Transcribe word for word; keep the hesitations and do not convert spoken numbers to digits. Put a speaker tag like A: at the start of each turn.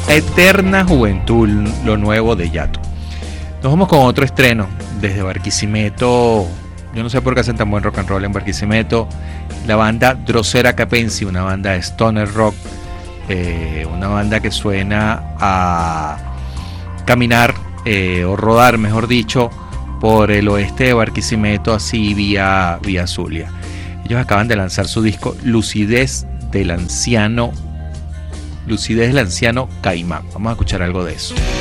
A: Eterna Juventud, lo nuevo de Yato. Nos vamos con otro estreno desde Barquisimeto. Yo no sé por qué hacen tan buen rock and roll en Barquisimeto. La banda Drosera Capensi, una banda de stoner rock, eh, una banda que suena a caminar eh, o rodar, mejor dicho, por el oeste de Barquisimeto, así vía, vía Zulia. Ellos acaban de lanzar su disco Lucidez del Anciano, Lucidez del Anciano Caimán. Vamos a escuchar algo de eso.